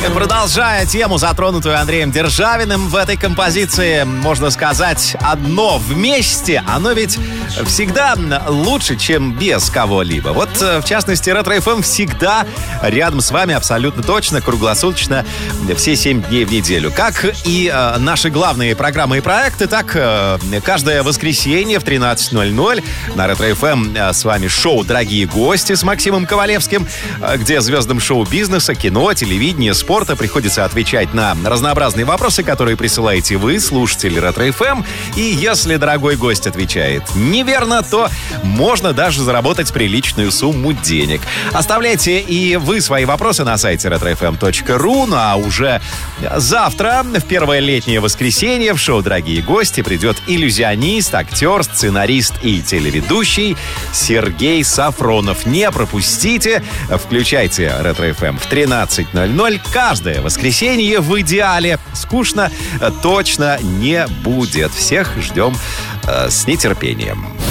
Продолжая тему, затронутую Андреем Державиным, в этой композиции, можно сказать, одно вместе, оно ведь всегда лучше, чем без кого-либо. Вот, в частности, Ретро-ФМ всегда рядом с вами абсолютно точно, круглосуточно, все 7 дней в неделю. Как и наши главные программы и проекты, так каждое воскресенье в 13:00 на Ретро-ФМ с вами шоу «Дорогие гости» с Максимом Ковалевским, где звездам шоу-бизнеса, кино, телевидения, спорта приходится отвечать на разнообразные вопросы, которые присылаете вы, слушатели Ретро-ФМ. И если дорогой гость отвечает неверно, то можно даже заработать приличную сумму денег. Оставляйте и вы свои вопросы на сайте retrofm.ru. Ну а уже завтра, в первое летнее воскресенье, в шоу «Дорогие гости» придет иллюзионист, актер, сценарист и телеведущий Сергей Сафронов. Не пропустите, включайте Ретро-ФМ в 13:00. Каждое воскресенье в идеале. Скучно точно не будет. Всех ждем с нетерпением.